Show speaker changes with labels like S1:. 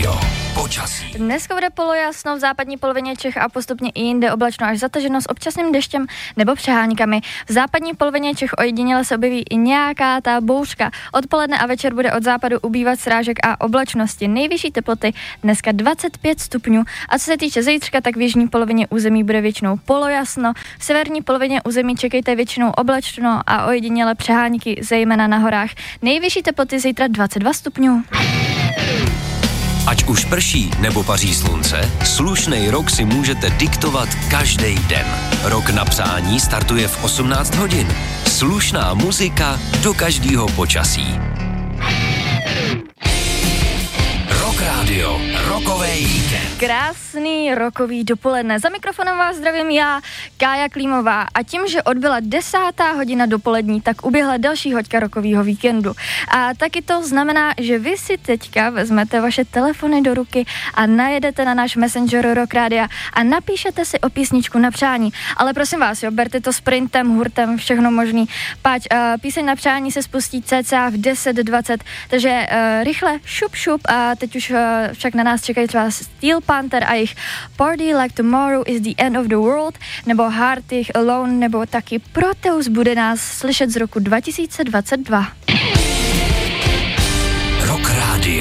S1: Radio. Počasí.
S2: Dneska bude polojasno v západní polovině Čech a postupně i jinde oblačno až zataženo s občasným deštěm nebo přeháňkami. V západní polovině Čech ojediněle se objeví i nějaká ta bouřka. Odpoledne a večer bude od západu ubývat srážek a oblačnosti. Nejvyšší teploty dneska 25 stupňů. A co se týče zítřka, tak v jižní polovině území bude většinou polojasno. V severní polovině území čekejte většinou oblačno a ojediněle přehánky, zejména na horách. Nejvyšší teploty zítra 22 stupňů.
S1: Ať už prší nebo paří slunce, slušnej rok si můžete diktovat každý den. Rok na přání startuje v 18 hodin. Slušná muzika do každého počasí. Rock Radio, rokovej víkend.
S2: Krásný rokový dopoledne. Za mikrofonem vás zdravím já, Kája Klímová. A tím, že odbyla 10. hodina dopolední, tak uběhla další hoďka rokovýho víkendu. A taky to znamená, že vy si teďka vezmete vaše telefony do ruky a najedete na náš Messenger Rock Rádia a napíšete si o písničku na přání. Ale prosím vás, jo, berte to sprintem, hurtem, všechno možný. Páč, píseň na přání se spustí cca v 10:20, takže rychle šup a teď už však na nás čekají třeba Steel Panther a jejich Party Like Tomorrow is the End of the World, nebo Heart jejich Alone, nebo taky Proteus bude nás slyšet z roku 2022.